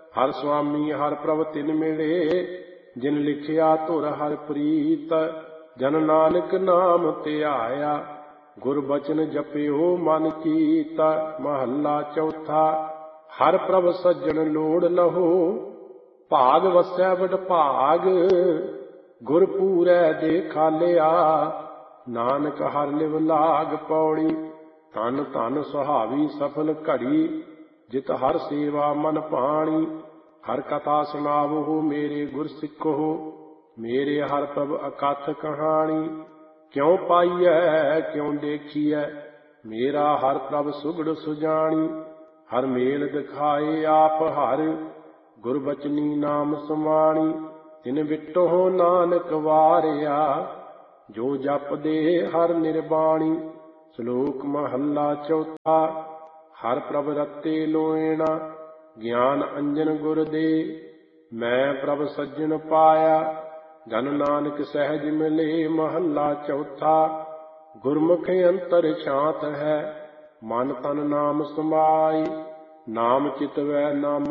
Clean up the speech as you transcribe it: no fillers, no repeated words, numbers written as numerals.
ਹਰ ਸੁਆਮੀ ਹਰ ਪ੍ਰਭ ਤਿਨ ਮਿਲੇ, ਜਿਨ ਲਿਖਿਆ ਧੁਰ ਹਰ ਪ੍ਰੀਤ। ਜਨ ਨਾਨਕ ਨਾਮ ਧਿਆਇਆ, ਗੁਰ ਬਚਨ ਜਪਿਓ ਮਨ ਚੀਤ। ਮਹੱਲਾ ਚੌਥਾ। ਹਰ ਪ੍ਰਭ ਸੱਜਣ ਲੋੜ ਲਹੋ, ਭਾਗ ਵਸੈ ਵਡ ਭਾਗ। ਗੁਰ ਪੂਰੈ ਦੇ ਖਾਲਿਆ, ਨਾਨਕ ਹਰ ਲਿਵ ਲਾਗ। ਪੌੜੀ। ਧਨ ਧਨ ਸੁਹਾਵੀ ਸਫਲ ਘੜੀ, ਜਿਤ ਹਰ ਸੇਵਾ ਮਨ ਭਾਣੀ। ਹਰ ਕਥਾ ਸੁਣਾਵੋ ਮੇਰੇ ਗੁਰ ਸਿੱਖੋ, ਮੇਰੇ ਹਰ ਪ੍ਰਭ ਅਕਥ ਕਹਾਣੀ। ਕਿਉ ਪਾਈਐ ਕਿਉ ਦੇਖੀਐ, ਮੇਰਾ ਹਰ ਪ੍ਰਭ ਸੁਗੜ ਸੁਜਾਣੀ। ਹਰ ਮੇਲ ਦਿਖਾਏ ਆਪ ਹਰ, ਗੁਰ ਬਚਨੀ ਨਾਮ ਸਮਾਣੀ। ਤਿਨ ਵਿਟੋ ਨਾਨਕ ਵਾਰਿਆ, ਜੋ ਜਪਦੇ ਹਰ ਨਿਰਬਾਣੀ। ਸ਼ਲੋਕ ਮਹੱਲਾ ਚੌਥਾ। ਹਰ ਪ੍ਰਭ ਰਤੇ ਲੋਇਣਾ, ਗਿਆਨ ਅੰਜਨ ਗੁਰ ਦੇ। ਮੈਂ ਪ੍ਰਭ ਸੱਜਣ ਪਾਇਆ, ਜਨ ਨਾਨਕ ਸਹਿਜ ਮਿਲੇ। ਮਹੱਲਾ ਚੌਥਾ। ਗੁਰਮੁਖ ਅੰਤਰ ਛਾਂਤ ਹੈ, ਮਨ ਤਨ ਨਾਮ ਸਮਾਈ। ਨਾਮ ਚਿਤਵੈ ਨਾਮ